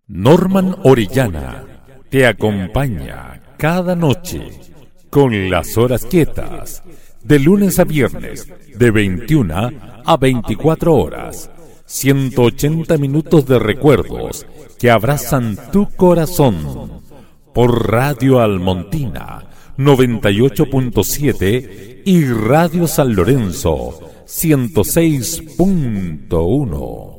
Norman Orellana te acompaña cada noche con las horas quietas, de lunes a viernes, de 21 a 24 horas. 180 minutos de recuerdos que abrazan tu corazón. Por Radio Almontina 98.7 y Radio San Lorenzo 106.1.